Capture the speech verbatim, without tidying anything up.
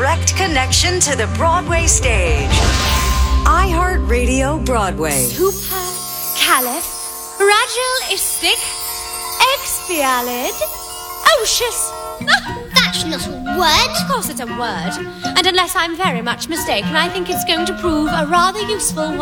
direct connection to the Broadway stage. iHeartRadio Broadway. Super caliph ragilistic expialid ocious. That's not a word. Of course it's a word. And unless I'm very much mistaken, I think it's going to prove a rather useful one.